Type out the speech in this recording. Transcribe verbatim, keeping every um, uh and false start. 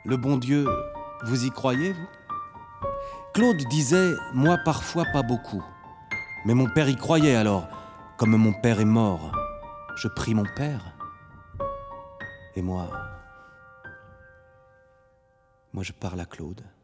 le bon Dieu, vous y croyez, vous ? Claude disait, moi parfois pas beaucoup. Mais mon père y croyait alors. Comme mon père est mort, je prie mon père. Et moi, moi je parle à Claude.